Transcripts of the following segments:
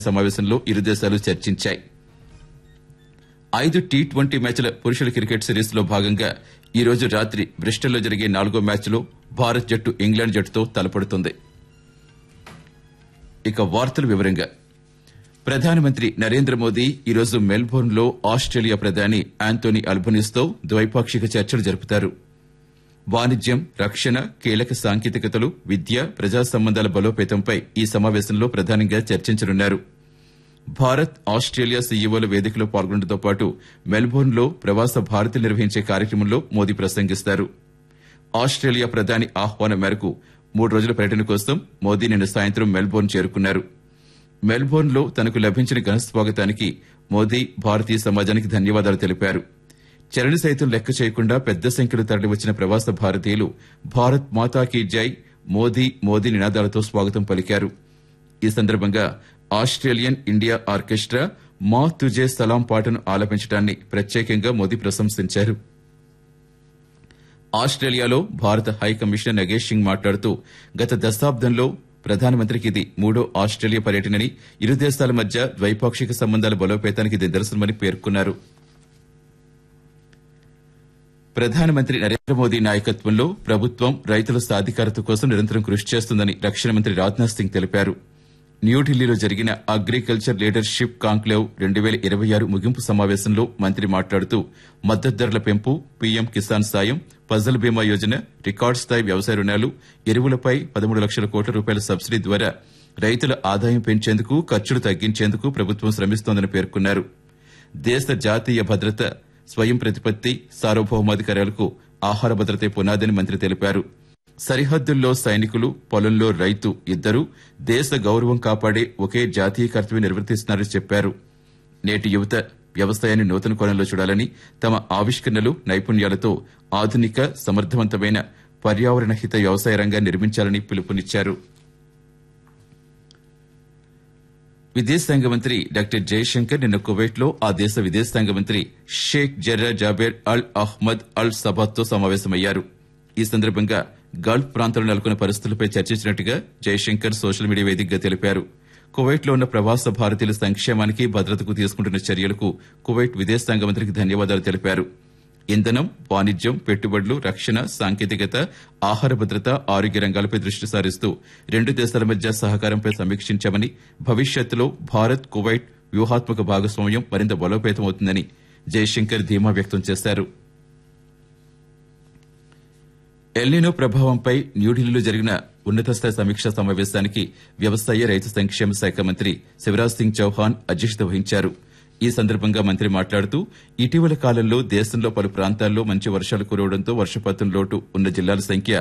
సమావేశంలో ఇరు దేశాలు చర్చించాయి. 5 టీ20 మ్యాచ్ల పురుషుల క్రికెట్ సిరీస్ లో భాగంగా ఈ రోజు రాత్రి బ్రిస్టల్లో జరిగే 4వ మ్యాచ్లో భారత్ జట్టు ఇంగ్లాండ్ జట్టుతో తలపడుతుంది. ఇక వార్తల వివరంగా ప్రధానమంత్రి నరేంద్ర మోదీ ఈరోజు మెల్బోర్న్ లో ఆస్ట్రేలియా ప్రధాని ఆంటోనీ అల్బనీస్తో ద్వైపాక్షిక చర్చలు జరుపుతారు. వాణిజ్యం, రక్షణ, కీలక సాంకేతికతలు, విద్య, ప్రజా సంబంధాల బలోపేతంపై ఈ సమావేశంలో ప్రధానంగా చర్చించనున్నారు. భారత్, ఆస్ట్రేలియా సీఈఓల వేదికలో పాల్గొనడంతో పాటు మెల్బోర్న్ లో ప్రవాస భారతీయులు నిర్వహించే కార్యక్రమంలో మోదీ ప్రసంగిస్తారు. ఆస్ట్రేలియా ప్రధాని ఆహ్వానం మేరకు 3 రోజుల పర్యటన కోసం మోదీ నిన్న సాయంత్రం మెల్బోర్న్ చేరుకున్నారు. మెల్బోర్న్ లో తనకు లభించిన ఘన స్వాగతానికి మోదీ భారతీయ సమాజానికి ధన్యవాదాలు తెలిపారు. చరణ సైతం లెక్క చేయకుండా పెద్ద సంఖ్యలో తరలివచ్చిన ప్రవాస భారతీయులు భారత్ మాతాకి జై, మోదీ మోదీ నినాదాలతో స్వాగతం పలికారు. ఈ సందర్భంగా ఆస్ట్రేలియన్ ఇండియా ఆర్కెస్ట్రా మా తుజే సలాం పాటను ఆలపించడాన్ని ప్రత్యేకంగా మోదీ ప్రశంసించారు. ఆస్ట్రేలియాలో భారత హై కమిషనర్ నగేష్ సింగ్ మాట్లాడుతూ గత దశాబ్దంలో ప్రధానమంత్రికి ఇది 3వ ఆస్ట్రేలియా పర్యటనని, ఇరు దేశాల మధ్య ద్వైపాక్షిక సంబంధాల బలోపేతానికి ఇది నిదర్శనమని పేర్కొన్నారు. ప్రధానమంత్రి నరేంద్ర మోదీ నాయకత్వంలో ప్రభుత్వం రైతుల సాధికారత కోసం నిరంతరం కృషి చేస్తుందని రక్షణ మంత్రి రాజ్నాథ్ సింగ్ తెలిపారు. న్యూఢిల్లీలో జరిగిన అగ్రికల్చర్ లీడర్షిప్ కాంక్లేవ్ 2026 ముగింపు సమావేశంలో మంత్రి మాట్లాడుతూ మద్దతు ధరల పెంపు, పీఎం కిసాన్ సాయం, ఫసల్ బీమా యోజన, రికార్డు స్థాయి వ్యవసాయ రుణాలు, ఎరువులపై 13 లక్షల కోట్ల రూపాయల సబ్సిడీ ద్వారా రైతుల ఆదాయం పెంచేందుకు, ఖర్చులు తగ్గించేందుకు ప్రభుత్వం శ్రమిస్తోందని పేర్కొన్నారు. దేశ జాతీయ భద్రత, స్వయం ప్రతిపత్తి, సార్వభౌమాధికారాలకు ఆహార భద్రతే పునాదని మంత్రి తెలిపారు. సరిహద్దుల్లో సైనికులు, పొలంలో రైతు ఇద్దరూ దేశ గౌరవం కాపాడే ఒకే జాతీయ కర్తవ్యం నిర్వర్తిస్తున్నారని చెప్పారు. నేటి యువత వ్యవసాయాన్ని నూతన కోణంలో చూడాలని, తమ ఆవిష్కరణలు, నైపుణ్యాలతో ఆధునిక, సమర్థవంతమైన, పర్యావరణ హిత వ్యవసాయ రంగాన్ని నిర్మించాలని పిలుపునిచ్చారు. విదేశాంగ మంత్రి డాక్టర్ జయశంకర్ నిన్న కువైట్లో ఆ దేశ విదేశాంగ మంత్రి షేక్ జర్రా జాబెర్ అల్ అహ్మద్ అల్ సబాత్తో సమావేశమయ్యారు. ఈ సందర్భంగా గల్ఫ్ ప్రాంతంలో నెలకొన్న పరిస్థితులపై చర్చించినట్టుగా జయశంకర్ సోషల్ మీడియా వేదికగా తెలిపారు. కువైట్లో ఉన్న ప్రవాస భారతీయుల సంక్షేమానికి, భద్రతకు తీసుకుంటున్న చర్యలకు కువైట్ విదేశాంగ మంత్రికి ధన్యవాదాలు తెలిపారు. ఇంధనం, వాణిజ్యం, పెట్టుబడులు, రక్షణ, సాంకేతికత, ఆహార భద్రత, ఆరోగ్య రంగాలపై దృష్టి సారిస్తూ 2 దేశాల మధ్య సహకారంపై సమీక్షించామని, భవిష్యత్తులో భారత్ కువైట్ వ్యూహాత్మక భాగస్వామ్యం మరింత బలోపేతమవుతుందని జయశంకర్ ధీమా వ్యక్తం చేశారు. ఎల్నినో ప్రభావంపై న్యూఢిల్లీలో జరిగిన ఉన్నతస్థాయి సమీక్షా సమావేశానికి వ్యవసాయ, రైతు సంక్షేమ శాఖ మంత్రి శివరాజ్ సింగ్ చౌహాన్ అధ్యక్షత వహించారు. ఈ సందర్భంగా మంత్రి మాట్లాడుతూ ఇటీవల కాలంలో దేశంలో పలు ప్రాంతాల్లో మంచి వర్షాలు కురవడంతో వర్షపాతం లోటు ఉన్న జిల్లాల సంఖ్య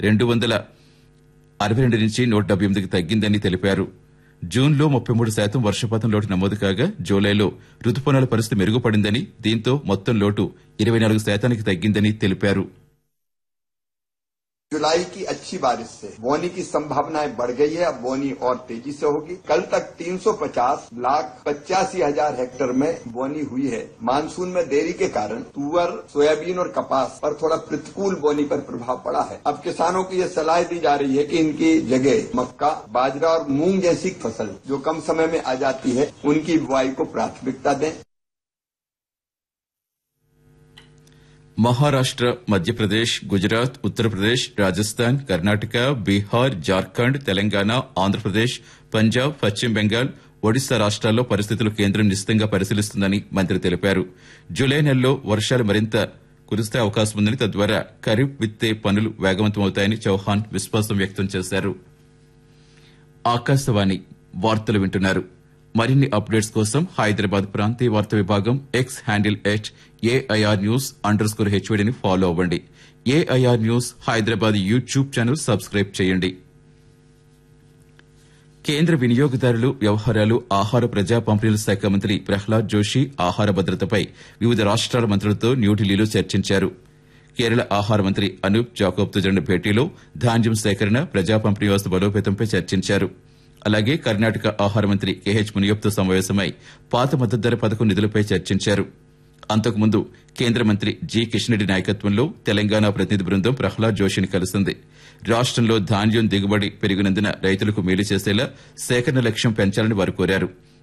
262 నుంచి 178కి తగ్గిందని తెలిపారు. జూన్లో 33% వర్షపాతం లోటు నమోదు కాగా జూలైలో రుతుపవనాల పరిస్థితి మెరుగుపడిందని, దీంతో మొత్తం లోటు 24% తగ్గిందని తెలిపారు. जुलाई की अच्छी बारिश से बोनी की संभावनाएं बढ़ गई है. अब बोनी और तेजी से होगी. कल तक 350,85,000 हेक्टेयर में बोनी हुई है. मानसून में देरी के कारण तुअर, सोयाबीन और कपास पर थोड़ा प्रतिकूल बोनी पर प्रभाव पड़ा है. अब किसानों को ये सलाह दी जा रही है कि इनकी जगह मक्का, बाजरा और मूंग जैसी फसल जो कम समय में आ जाती है, उनकी बुआई को प्राथमिकता दें. మహారాష్ట్ర, మధ్యప్రదేశ్, గుజరాత్, ఉత్తరప్రదేశ్, రాజస్థాన్, కర్ణాటక, బీహార్, జార్ఖండ్, తెలంగాణ, ఆంధ్రప్రదేశ్, పంజాబ్, పశ్చిమ బెంగాల్, ఒడిశా రాష్ట్రాల్లో పరిస్థితులు కేంద్రం నిశితంగా పరిశీలిస్తుందని మంత్రి తెలిపారు. జూలై నెలలో వర్షాలు మరింత కురిసే అవకాశం ఉందని, తద్వారా ఖరీఫ్ విత్తే పనులు వేగవంతమవుతాయని చౌహాన్ విశ్వాసం వ్యక్తం చేశారు. ఆకాశవాణి వార్తలు వింటున్నారు. మరిన్ని అప్డేట్స్ కోసం హైదరాబాద్ ప్రాంతీయ వార్తా విభాగం ఎక్స్ హ్యాండిల్ @AIR News_HOD ని ఫాలో అవ్వండి. AIR news Hyderabad YouTube channel subscribe చేయండి. కేంద్ర వినియోగదారులు వ్యవహారాలు, ఆహార ప్రజా పంపిణీల శాఖ మంత్రి ప్రహ్లాద్ జోషి ఆహార భద్రతపై వివిధ రాష్ట్రాల మంత్రులతో న్యూఢిల్లీలో చర్చించారు. కేరళ ఆహార మంత్రి అనూప్ జాకోబ్తో జరిగిన భేటీలో ధాన్యం సేకరణ, ప్రజా పంపిణీ వ్యవస్థ బలోపేతంపై చర్చించారు. అలాగే కర్ణాటక ఆహార మంత్రి KH మునియప్తో సమావేశమై పాత మద్దతు ధర పథకం నిధులపై చర్చించారు. అంతకుముందు కేంద్ర మంత్రి జి కిషన్ రెడ్డి నాయకత్వంలో తెలంగాణ ప్రతినిధి బృందం ప్రహ్లాద్ జోషిని కలిసింది. రాష్టంలో ధాన్యం దిగుబడి పెరిగినందున రైతులకు మేలు చేసేలా సేకరణ లక్ష్యం పెంచాలని వారు కోరారు.